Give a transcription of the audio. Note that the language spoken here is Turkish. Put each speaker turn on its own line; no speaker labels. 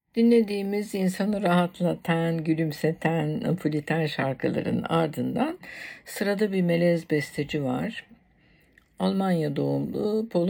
Dinlediğimiz insanı rahatlatan, gülümseten, napoliten şarkıların ardından sırada bir melez besteci var. Almanya doğumlu